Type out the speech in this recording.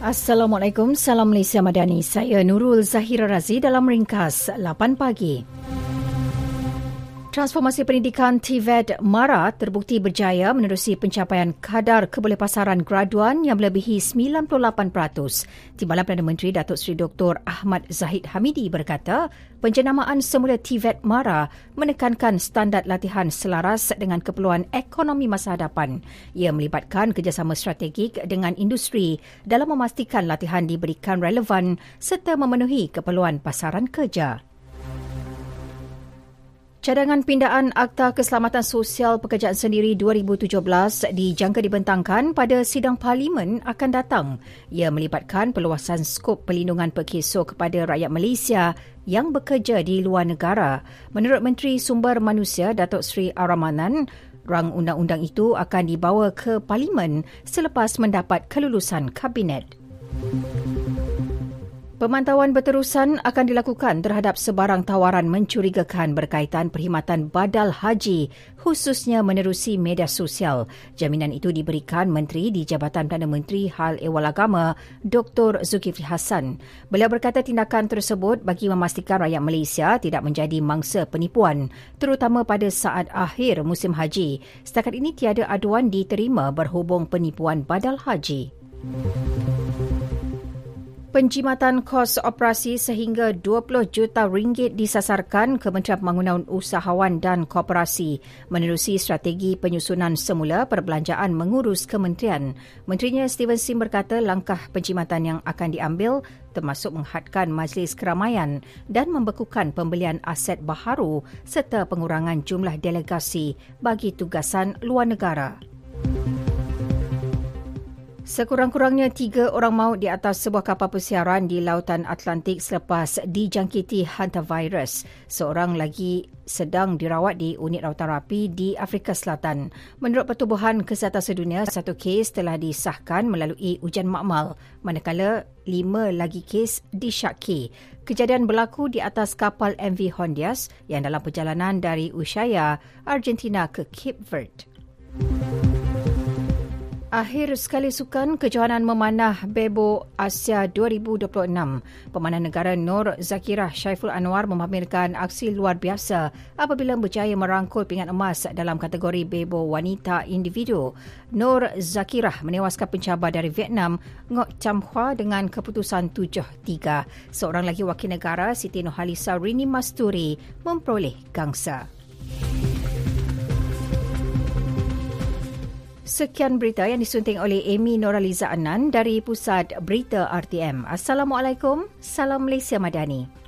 Assalamualaikum, salam Malaysia Madani. Saya Nurul Zahira Razi dalam ringkas 8 pagi. Transformasi pendidikan TVET MARA terbukti berjaya menerusi pencapaian kadar kebolehpasaran graduan yang melebihi 98%. Timbalan Perdana Menteri Datuk Seri Dr. Ahmad Zahid Hamidi berkata, penjenamaan semula TVET MARA menekankan standard latihan selaras dengan keperluan ekonomi masa hadapan. Ia melibatkan kerjasama strategik dengan industri dalam memastikan latihan diberikan relevan serta memenuhi keperluan pasaran kerja. Cadangan pindaan Akta Keselamatan Sosial Pekerjaan Sendiri 2017 dijangka dibentangkan pada sidang Parlimen akan datang. Ia melibatkan perluasan skop perlindungan perkeso kepada rakyat Malaysia yang bekerja di luar negara. Menurut Menteri Sumber Manusia Datuk Seri Aramanan, rang undang-undang itu akan dibawa ke Parlimen selepas mendapat kelulusan Kabinet. Pemantauan berterusan akan dilakukan terhadap sebarang tawaran mencurigakan berkaitan perkhidmatan badal haji, khususnya menerusi media sosial. Jaminan itu diberikan Menteri di Jabatan Perdana Menteri Hal Ehwal Agama, Dr. Zulkifli Hassan. Beliau berkata tindakan tersebut bagi memastikan rakyat Malaysia tidak menjadi mangsa penipuan, terutama pada saat akhir musim haji. Setakat ini tiada aduan diterima berhubung penipuan badal haji. Penjimatan kos operasi sehingga 20 juta ringgit disasarkan Kementerian Pembangunan Usahawan dan Koperasi menerusi strategi penyusunan semula perbelanjaan mengurus kementerian. Menterinya Steven Sim berkata langkah penjimatan yang akan diambil termasuk menghadkan majlis keramaian dan membekukan pembelian aset baharu serta pengurangan jumlah delegasi bagi tugasan luar negara. Sekurang-kurangnya 3 orang maut di atas sebuah kapal pesiaran di Lautan Atlantik selepas dijangkiti hantavirus. Seorang lagi sedang dirawat di unit rawatan rapi di Afrika Selatan. Menurut Pertubuhan Kesihatan Sedunia, 1 kes telah disahkan melalui ujian makmal, manakala 5 lagi kes disyaki. Kejadian berlaku di atas kapal MV Hondias yang dalam perjalanan dari Ushuaia, Argentina ke Cape Verde. Akhir sekali sukan kejohanan memanah Bebo Asia 2026. Pemanah negara Nur Zakirah Syaiful Anwar memamerkan aksi luar biasa apabila berjaya merangkul pingat emas dalam kategori Bebo wanita individu. Nur Zakirah menewaskan pencabar dari Vietnam, Ngoc Cham Hua dengan keputusan 7-3. Seorang lagi wakil negara, Siti Nurhalisa Rini Masturi, memperoleh gangsa. Sekian berita yang disunting oleh Amy Noraliza Anan dari Pusat Berita RTM. Assalamualaikum, salam Malaysia Madani.